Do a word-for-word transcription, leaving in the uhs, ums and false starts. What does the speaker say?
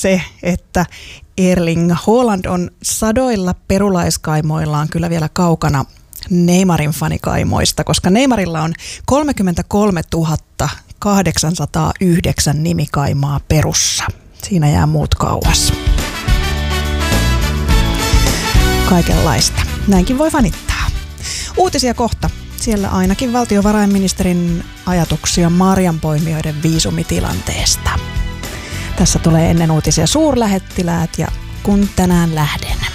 se, että Erling Haaland on sadoilla perulaiskaimoillaan kyllä vielä kaukana Neymarin fanikaimoista, koska Neymarilla on kolmekymmentäkolmetuhatta kahdeksansataayhdeksän nimikaimaa Perussa. Siinä jää muut kauas. Kaikenlaista. Näinkin voi fanittaa. Uutisia kohta. Siellä ainakin valtiovarainministerin ajatuksia marjanpoimijoiden viisumitilanteesta. Tässä tulee ennen uutisia suurlähettiläät ja kun tänään lähden.